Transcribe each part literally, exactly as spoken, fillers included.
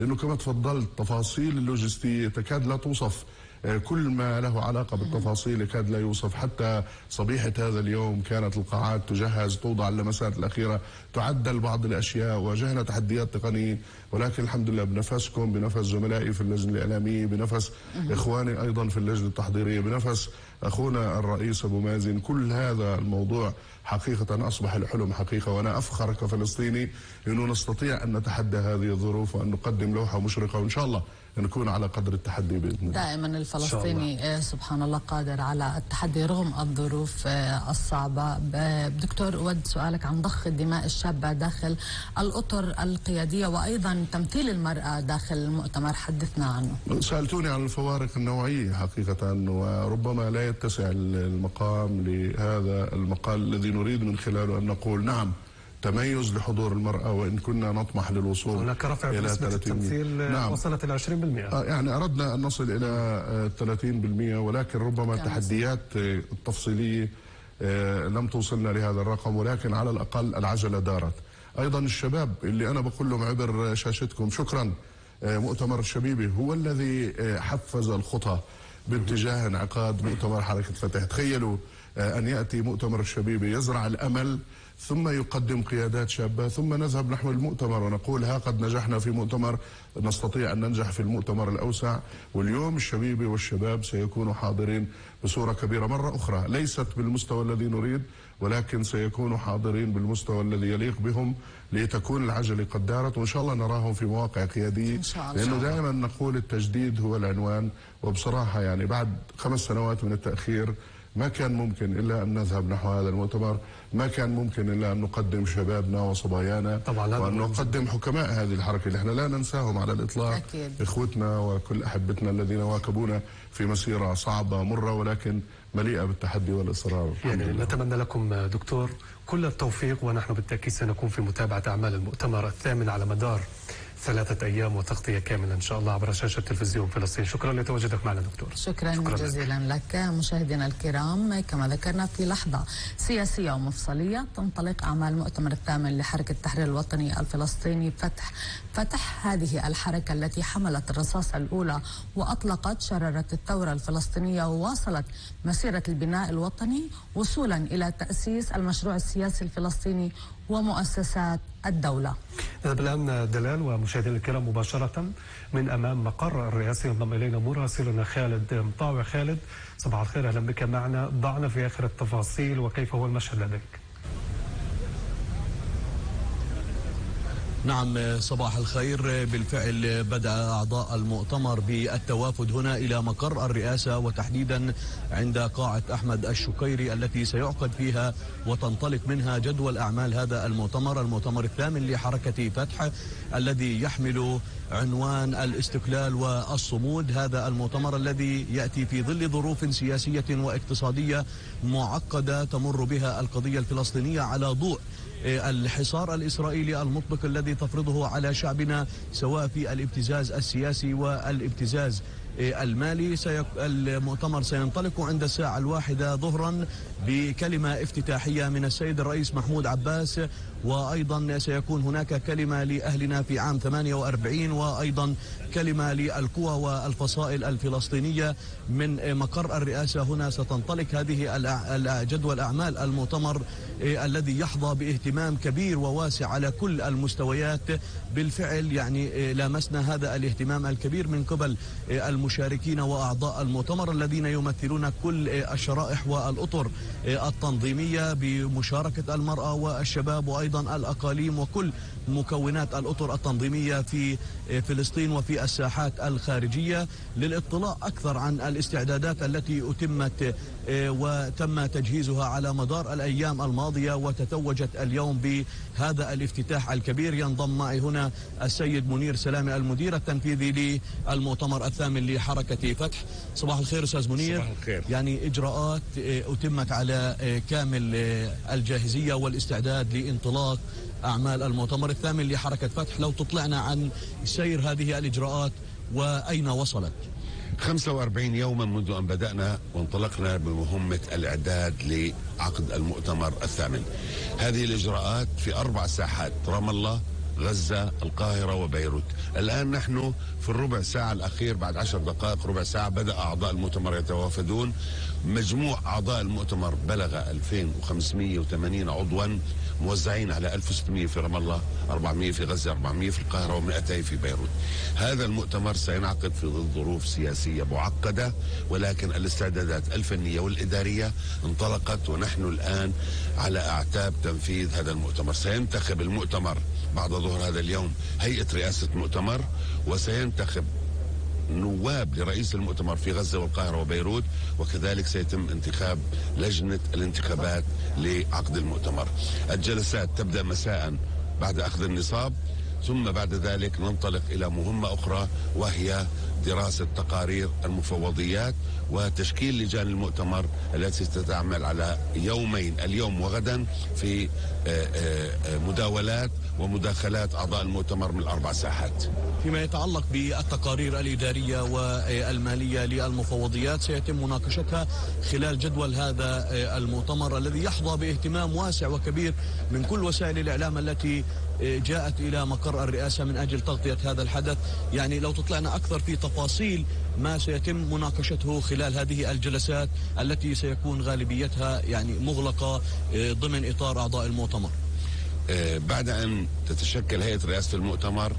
لأنه كما تفضلت تفاصيل اللوجستية تكاد لا توصف، كل ما له علاقة بالتفاصيل يكاد لا يوصف. حتى صبيحة هذا اليوم كانت القاعات تجهز، توضع اللمسات الأخيرة، تعدل بعض الأشياء، واجهنا تحديات تقنية، ولكن الحمد لله بنفسكم، بنفس زملائي في اللجنة الإعلامية، بنفس إخواني أيضا في اللجنة التحضيرية، بنفس أخونا الرئيس أبو مازن، كل هذا الموضوع حقيقة أصبح الحلم حقيقة. وأنا أفخر كفلسطيني أنه نستطيع أن نتحدى هذه الظروف وأن نقدم لوحة مشرقة، وإن شاء الله نكون على قدر التحدي بإذن الله. دائما الفلسطيني سبحان الله قادر على التحدي رغم الظروف الصعبة. دكتور أود سؤالك عن ضخ الدماء الشابة داخل الأطر القيادية وأيضا تمثيل المرأة داخل المؤتمر، حدثنا عنه. سألتوني عن الفوارق النوعية حقيقة، وربما لا يتسع المقام لهذا المقال الذي نريد من خلاله أن نقول نعم تميز لحضور المرأة، وإن كنا نطمح للوصول هناك رفع إلى نسبة التمثيل. نعم. وصلت إلى عشرين بالمئة. يعني أردنا أن نصل إلى ثلاثين بالمئة، ولكن ربما التحديات التفصيلية لم توصلنا لهذا الرقم، ولكن على الأقل العجلة دارت. أيضا الشباب اللي أنا بقول لهم عبر شاشتكم شكرا، مؤتمر الشبيبة هو الذي حفز الخطى باتجاه انعقاد مؤتمر حركة فتح. تخيلوا أن يأتي مؤتمر الشبيبة يزرع الأمل، ثم يقدم قيادات شابة، ثم نذهب نحو المؤتمر ونقول ها قد نجحنا في مؤتمر، نستطيع أن ننجح في المؤتمر الأوسع. واليوم الشبيبة والشباب سيكونوا حاضرين بصورة كبيرة مرة أخرى، ليست بالمستوى الذي نريد، ولكن سيكونوا حاضرين بالمستوى الذي يليق بهم لتكون العجلة قد دارت، وإن شاء الله نراهم في مواقع قيادية، لأنه دائما نقول التجديد هو العنوان. وبصراحة يعني بعد خمس سنوات من التأخير ما كان ممكن إلا أن نذهب نحو هذا المؤتمر، ما كان ممكن إلا أن نقدم شبابنا وصبايانا، وأن نقدم حكماء هذه الحركة اللي احنا لا ننساهم على الإطلاق. أكيد. إخوتنا وكل أحبتنا الذين واكبونا في مسيرة صعبة مرة ولكن مليئة بالتحدي والإصرار. يعني نتمنى لكم دكتور كل التوفيق، ونحن بالتأكيد سنكون في متابعة أعمال المؤتمر الثامن على مدار ثلاثة أيام وتغطية كاملة إن شاء الله عبر شاشة تلفزيون فلسطين. شكرا لتواجدك معنا دكتور. شكرا, شكرا جزيلا لك. لك مشاهدينا الكرام، كما ذكرنا في لحظة سياسية ومفصلية تنطلق أعمال المؤتمر الثامن لحركة التحرير الوطني الفلسطيني فتح. فتح هذه الحركة التي حملت الرصاصة الأولى وأطلقت شرارة الثورة الفلسطينية وواصلت مسيرة البناء الوطني وصولا إلى تأسيس المشروع السياسي الفلسطيني ومؤسسات الدولة. نذهب الآن دلال ومشاهدينا الكرام مباشرة من أمام مقر الرئاسة. ينضم إلينا مراسلنا خالد مطاوع. خالد صباح الخير، أهلا بك معنا، ضعنا في آخر التفاصيل وكيف هو المشهد لديك؟ نعم صباح الخير. بالفعل بدأ أعضاء المؤتمر بالتوافد هنا إلى مقر الرئاسة، وتحديدا عند قاعة أحمد الشكيري التي سيعقد فيها وتنطلق منها جدول أعمال هذا المؤتمر، المؤتمر الثامن لحركة فتح الذي يحمل عنوان الاستقلال والصمود. هذا المؤتمر الذي يأتي في ظل ظروف سياسية واقتصادية معقدة تمر بها القضية الفلسطينية على ضوء الحصار الإسرائيلي المطلق الذي تفرضه على شعبنا، سواء في الابتزاز السياسي والابتزاز المالي. سيك... المؤتمر سينطلق عند الساعة الواحدة ظهرا بكلمة افتتاحية من السيد الرئيس محمود عباس، وأيضا سيكون هناك كلمة لأهلنا في عام ثمانية وأربعين، وأيضا كلمة للقوى والفصائل الفلسطينية. من مقر الرئاسة هنا ستنطلق هذه جدول أعمال المؤتمر الذي يحظى باهتمام كبير وواسع على كل المستويات. بالفعل يعني لامسنا هذا الاهتمام الكبير من قبل المشاركين وأعضاء المؤتمر الذين يمثلون كل الشرائح والأطر التنظيمية بمشاركة المرأة والشباب وأيضا الأقاليم وكل مكونات الأطر التنظيمية في فلسطين وفي الساحات الخارجية، للاطلاع أكثر عن الاستعدادات التي أتمت وتم تجهيزها على مدار الأيام الماضية وتتوجت اليوم بهذا الافتتاح الكبير. ينضم معي هنا السيد منير سلامي المدير التنفيذي للمؤتمر الثامن لحركة فتح. صباح الخير أستاذ منير. صباح الخير. يعني إجراءات أتمت على كامل الجاهزية والاستعداد لانطلاق أعمال المؤتمر الثامن لحركة فتح، لو تطلعنا عن سير هذه الإجراءات وأين وصلت؟ خمسة وأربعين يوما منذ أن بدأنا وانطلقنا بمهمة الإعداد لعقد المؤتمر الثامن. هذه الإجراءات في أربع ساحات: رام الله غزة، القاهرة وبيروت. الآن نحن في الربع ساعة الأخير، بعد عشر دقائق ربع ساعة بدأ أعضاء المؤتمر يتوافدون. مجموع أعضاء المؤتمر بلغ ألفين وخمسمئة وثمانين عضوا موزعين على ألف وستمئة في رام الله، أربعمئة في غزة، أربعمئة في القاهرة ومئتين في بيروت. هذا المؤتمر سينعقد في ظل ظروف سياسية معقدة، ولكن الاستعدادات الفنية والإدارية انطلقت، ونحن الآن على أعتاب تنفيذ هذا المؤتمر. سينتخب المؤتمر بعد ظهر هذا اليوم هيئة رئاسة مؤتمر، وسينتخب نواب لرئيس المؤتمر في غزة والقاهرة وبيروت، وكذلك سيتم انتخاب لجنة الانتخابات لعقد المؤتمر. الجلسات تبدأ مساء بعد أخذ النصاب، ثم بعد ذلك ننطلق إلى مهمة أخرى، وهي دراسة تقارير المفوضيات وتشكيل لجان المؤتمر التي ستعمل على يومين، اليوم وغدا، في مداولات ومداخلات أعضاء المؤتمر من الأربع ساحات. فيما يتعلق بالتقارير الإدارية والمالية للمفوضيات سيتم مناقشتها خلال جدول هذا المؤتمر الذي يحظى باهتمام واسع وكبير من كل وسائل الإعلام التي جاءت إلى مقر الرئاسة من أجل تغطية هذا الحدث. يعني لو تطلعنا أكثر في تفاصيل ما سيتم مناقشته خلال هذه الجلسات التي سيكون غالبيتها يعني مغلقة ضمن إطار أعضاء المؤتمر. بعد أن تتشكل هيئة رئاسة المؤتمر،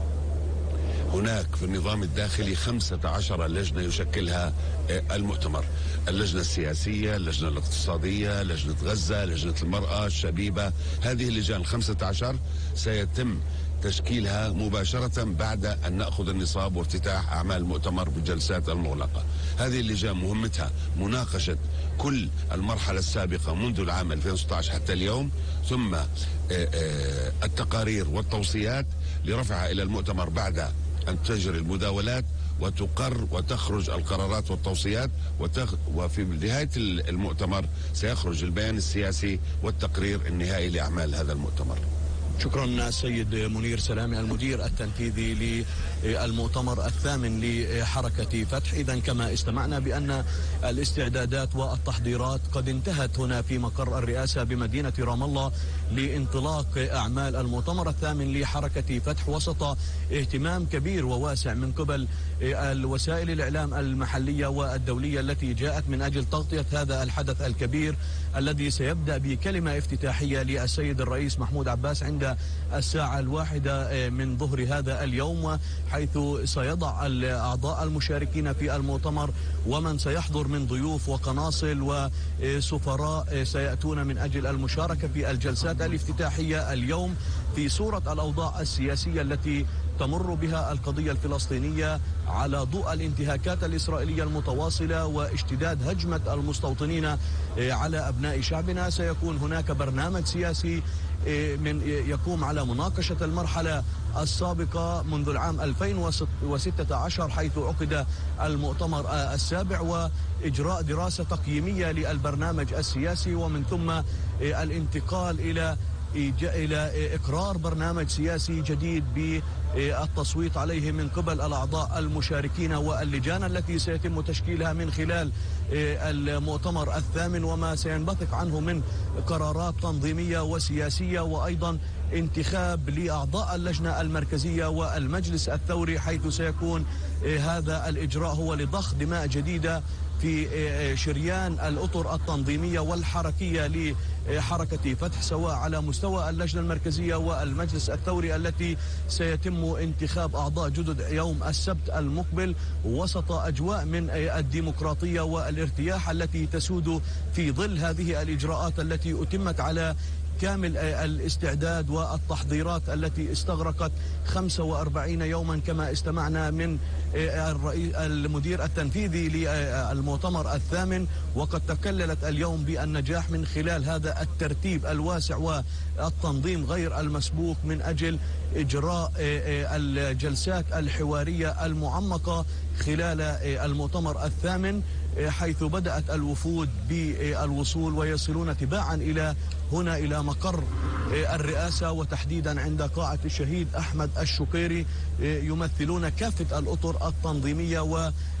هناك في النظام الداخلي خمسة عشر لجنة يشكلها المؤتمر: اللجنة السياسية، اللجنة الاقتصادية، لجنة غزة، لجنة المرأة، الشبيبة. هذه اللجان الخمسة عشر سيتم تشكيلها مباشرة بعد أن نأخذ النصاب وافتتاح أعمال المؤتمر بالجلسات المغلقة. هذه اللجان مهمتها مناقشة كل المرحلة السابقة منذ العام ألفين وستة عشر حتى اليوم، ثم التقارير والتوصيات لرفعها إلى المؤتمر بعد أن تجري المداولات وتقر وتخرج القرارات والتوصيات، وتخ... وفي نهاية المؤتمر سيخرج البيان السياسي والتقرير النهائي لأعمال هذا المؤتمر. شكرا السيد منير سلامي المدير التنفيذي للمؤتمر الثامن لحركة فتح. إذن كما استمعنا بأن الاستعدادات والتحضيرات قد انتهت هنا في مقر الرئاسة بمدينة رام الله لانطلاق أعمال المؤتمر الثامن لحركة فتح، وسط اهتمام كبير وواسع من قبل الوسائل الإعلام المحلية والدولية التي جاءت من أجل تغطية هذا الحدث الكبير الذي سيبدأ بكلمة افتتاحية للسيد الرئيس محمود عباس عند الساعة الواحدة من ظهر هذا اليوم، حيث سيضع الأعضاء المشاركين في المؤتمر ومن سيحضر من ضيوف وقناصل وسفراء سيأتون من أجل المشاركة في الجلسات الافتتاحية اليوم في صورة الأوضاع السياسية التي تمر بها القضية الفلسطينية على ضوء الانتهاكات الإسرائيلية المتواصلة واشتداد هجمة المستوطنين على أبناء شعبنا. سيكون هناك برنامج سياسي من يقوم على مناقشة المرحلة السابقة منذ العام ألفين وستة عشر حيث عقد المؤتمر السابع، وإجراء دراسة تقييمية للبرنامج السياسي، ومن ثم الانتقال إلى إلى إقرار برنامج سياسي جديد بالتصويت عليه من قبل الأعضاء المشاركين واللجان التي سيتم تشكيلها من خلال المؤتمر الثامن، وما سينبثق عنه من قرارات تنظيمية وسياسية، وأيضا انتخاب لأعضاء اللجنة المركزية والمجلس الثوري، حيث سيكون هذا الإجراء هو لضخ دماء جديدة في شريان الأطر التنظيمية والحركية لحركة فتح، سواء على مستوى اللجنة المركزية والمجلس الثوري التي سيتم انتخاب أعضاء جدد يوم السبت المقبل، وسط أجواء من الديمقراطية والارتياح التي تسود في ظل هذه الإجراءات التي أتمت على كامل الاستعداد والتحضيرات التي استغرقت خمسة وأربعين يوما كما استمعنا من الرئيس المدير التنفيذي للمؤتمر الثامن. وقد تكللت اليوم بالنجاح من خلال هذا الترتيب الواسع والتنظيم غير المسبوق من أجل إجراء الجلسات الحوارية المعمقة خلال المؤتمر الثامن، حيث بدأت الوفود بالوصول ويصلون تباعا إلى هنا إلى مقر الرئاسة، وتحديدا عند قاعة الشهيد أحمد الشقيري، يمثلون كافة الأطر التنظيمية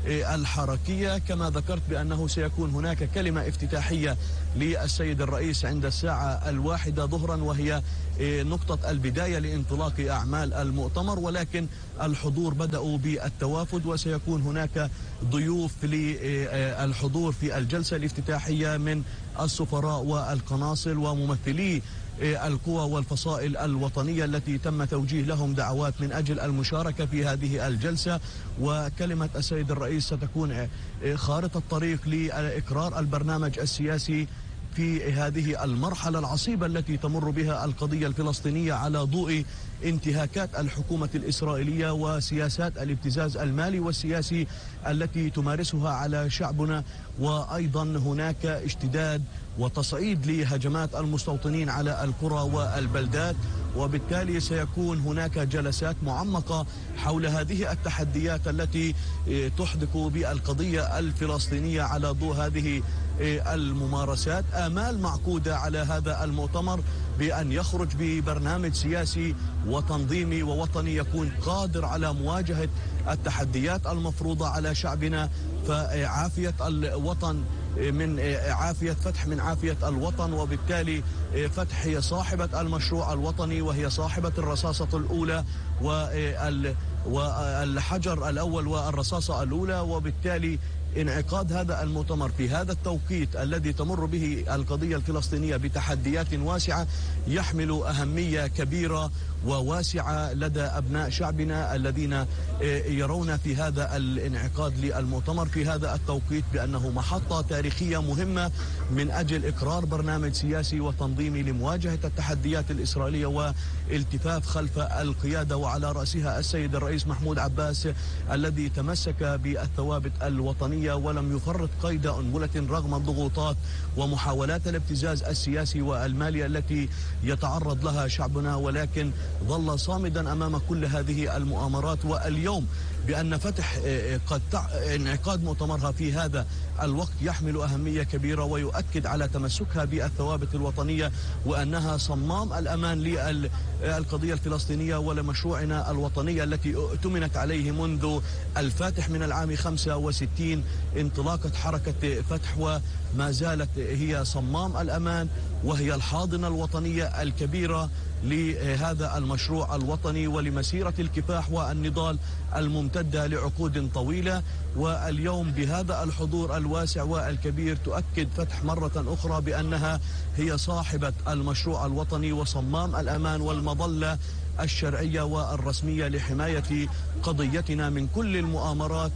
الحركية. كما ذكرت بأنه سيكون هناك كلمة افتتاحية للسيد الرئيس عند الساعة الواحدة ظهرا، وهي نقطة البداية لانطلاق أعمال المؤتمر، ولكن الحضور بدأوا بالتوافد، وسيكون هناك ضيوف للحضور في الجلسة الافتتاحية من السفراء والقناصل وممثلي القوى والفصائل الوطنية التي تم توجيه لهم دعوات من أجل المشاركة في هذه الجلسة. وكلمة السيد الرئيس ستكون خارطة طريق لإقرار البرنامج السياسي في هذه المرحلة العصيبة التي تمر بها القضية الفلسطينية على ضوء انتهاكات الحكومة الإسرائيلية وسياسات الابتزاز المالي والسياسي التي تمارسها على شعبنا، وأيضا هناك اشتداد وتصعيد لهجمات المستوطنين على القرى والبلدات، وبالتالي سيكون هناك جلسات معمقة حول هذه التحديات التي تحدق بالقضية الفلسطينية على ضوء هذه الممارسات. آمال معقودة على هذا المؤتمر بأن يخرج ببرنامج سياسي وتنظيمي ووطني يكون قادر على مواجهة التحديات المفروضة على شعبنا، فعافية الوطن من عافية فتح من عافية الوطن، وبالتالي فتح هي صاحبة المشروع الوطني وهي صاحبة الرصاصة الأولى والحجر الأول والرصاصة الأولى. وبالتالي انعقاد هذا المؤتمر في هذا التوقيت الذي تمر به القضية الفلسطينية بتحديات واسعة يحمل أهمية كبيرة وواسعة لدى أبناء شعبنا الذين يرون في هذا الانعقاد للمؤتمر في هذا التوقيت بأنه محطة تاريخية مهمة من أجل إقرار برنامج سياسي وتنظيمي لمواجهة التحديات الإسرائيلية والالتفاف خلف القيادة وعلى رأسها السيد الرئيس محمود عباس الذي تمسك بالثوابت الوطنية ولم يفرط قيد أنملة رغم الضغوطات ومحاولات الابتزاز السياسي والمالي التي يتعرض لها شعبنا، ولكن ظل صامدا أمام كل هذه المؤامرات. واليوم بأن فتح قد انعقاد مؤتمرها في هذا الوقت يحمل أهمية كبيرة ويؤكد على تمسكها بالثوابت الوطنية وأنها صمام الأمان للقضية الفلسطينية ولمشروعنا الوطني التي اؤتمنت عليه منذ الفاتح من العام خمسة وستين انطلاقة حركة فتح، وما زالت هي صمام الأمان وهي الحاضنة الوطنية الكبيرة لهذا المشروع الوطني ولمسيرة الكفاح والنضال الممتدة لعقود طويلة. واليوم بهذا الحضور الواسع والكبير تؤكد فتح مرة أخرى بأنها هي صاحبة المشروع الوطني وصمام الأمان والمظلة الشرعية والرسمية لحماية قضيتنا من كل المؤامرات.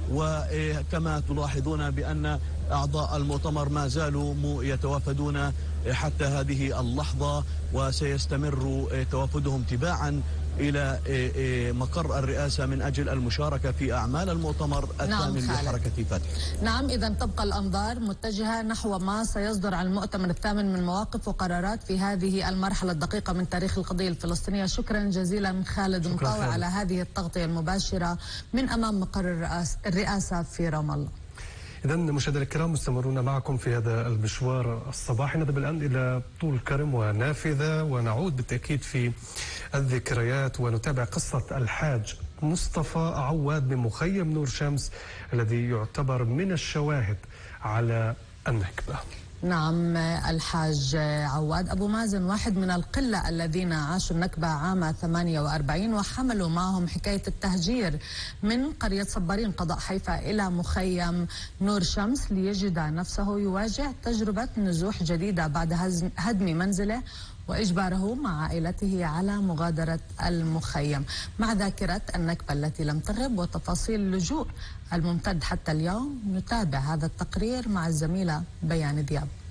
وكما تلاحظون بأن أعضاء المؤتمر ما زالوا يتوافدون حتى هذه اللحظة، وسيستمر توافدهم تباعا إلى مقر الرئاسة من أجل المشاركة في أعمال المؤتمر الثامن لحركة فتح. نعم، إذا تبقى الأنظار متجهة نحو ما سيصدر عن المؤتمر الثامن من مواقف وقرارات في هذه المرحلة الدقيقة من تاريخ القضية الفلسطينية. شكرا جزيلا خالد مطاوع على هذه التغطية المباشرة من أمام مقر الرئاسة في رام الله. إذا مشاهدينا الكرام مستمرون معكم في هذا المشوار الصباحي. نذهب الآن إلى طول كرم ونافذة ونعود بالتأكيد في الذكريات ونتابع قصة الحاج مصطفى عواد من مخيم نور شمس الذي يعتبر من الشواهد على النكبة. نعم، الحاج عواد أبو مازن واحد من القلة الذين عاشوا النكبة عام ثمانية وأربعين وحملوا معهم حكاية التهجير من قرية صبارين قضاء حيفا إلى مخيم نور شمس ليجد نفسه يواجه تجربة نزوح جديدة بعد هدم منزله وإجباره مع عائلته على مغادرة المخيم، مع ذاكرة النكبة التي لم تغب وتفاصيل اللجوء الممتد حتى اليوم. نتابع هذا التقرير مع الزميلة بيان دياب.